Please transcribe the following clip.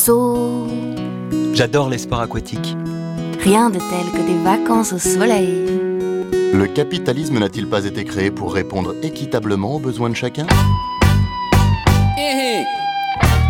Saut. J'adore les sports aquatiques. Rien de tel que des vacances au soleil. Le capitalisme n'a-t-il pas été créé pour répondre équitablement aux besoins de chacun ?